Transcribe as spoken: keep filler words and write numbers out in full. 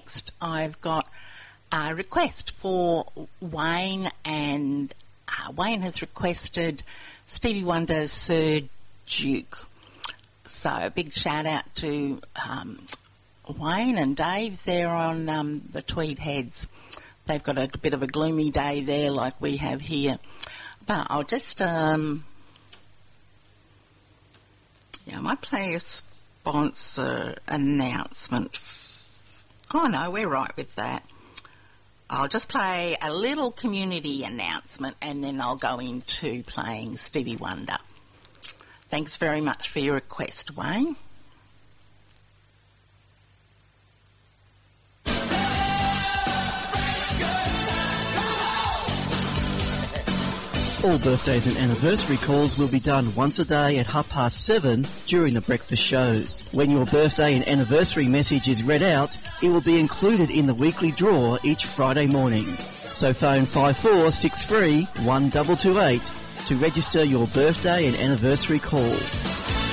next I've got a request for Wayne, and uh, Wayne has requested Stevie Wonder's Sir Duke. So a big shout out to um, Wayne and Dave there on um, the Tweed Heads. They've got a bit of a gloomy day there like we have here. But I'll just, um, yeah, I might play a sponsor announcement. Oh no, we're right with that. I'll just play a little community announcement and then I'll go into playing Stevie Wonder. Thanks very much for your request, Wayne. All birthdays and anniversary calls will be done once a day at half past seven during the breakfast shows. When your birthday and anniversary message is read out, it will be included in the weekly draw each Friday morning. So phone five four six three one two two eight to register your birthday and anniversary call.